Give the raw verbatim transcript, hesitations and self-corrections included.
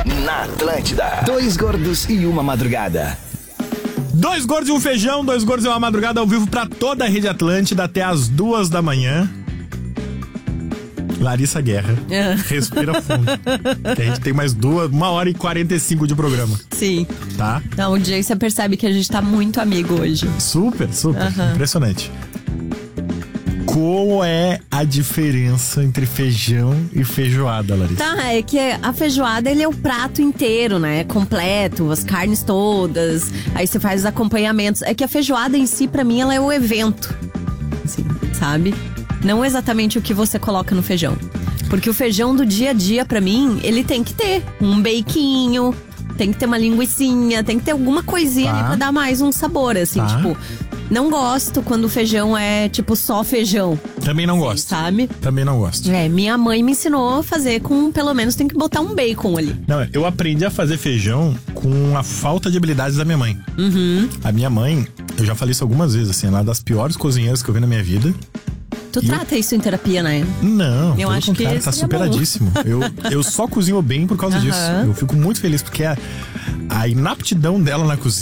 Na Atlântida. Dois gordos e uma madrugada. Dois gordos e um feijão, dois gordos e uma madrugada ao vivo pra toda a Rede Atlântida até as duas da manhã. Larissa Guerra. É. Respira fundo. Que a gente tem mais duas, uma hora e quarenta e cinco de programa. Sim. Tá? Então, o dia você percebe que a gente tá muito amigo hoje. Super, super. Uhum. Impressionante. Qual é a diferença entre feijão e feijoada, Larissa? Tá, é que a feijoada, ele é o prato inteiro, né? Completo, as carnes todas. Aí você faz os acompanhamentos. É que a feijoada em si, pra mim, ela é o evento. Assim, sabe? Não exatamente o que você coloca no feijão. Porque o feijão do dia a dia, pra mim, ele tem que ter um beiquinho, tem que ter uma linguicinha, tem que ter alguma coisinha Tá. ali pra dar mais um sabor, assim, Tá. tipo... Não gosto quando o feijão é, tipo, só feijão. Também não gosto. Sabe? Também não gosto. É, minha mãe me ensinou a fazer com, pelo menos, tem que botar um bacon ali. Não, eu aprendi a fazer feijão com a falta de habilidades da minha mãe. Uhum. A minha mãe, eu já falei isso algumas vezes, assim, ela é uma das piores cozinheiras que eu vi na minha vida. Tu E trata isso em terapia, né? Não, Eu pelo acho que contrário, tá seria superadíssimo. Eu, eu só cozinho bem por causa Aham. disso. Eu fico muito feliz porque a, a inaptidão dela na cozinha